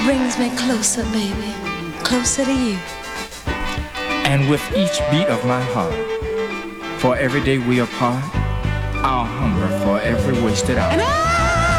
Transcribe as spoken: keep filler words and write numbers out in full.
brings me closer, baby, closer to you. And with each beat of my heart, for every day we apart, I'll hunger for every wasted hour. And I